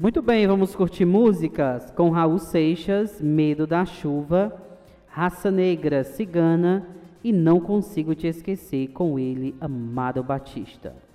Muito bem, vamos curtir músicas com Raul Seixas, Medo da Chuva, Raça Negra, Cigana e Não Consigo Te Esquecer com ele, Amado Batista.